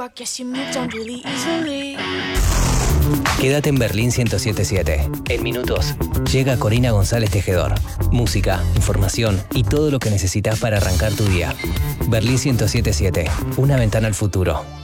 Quédate en Berlín 107.7. En minutos llega Corina González Tejedor. Música, información y todo lo que necesitas para arrancar tu día. Berlín 107.7. Una ventana al futuro.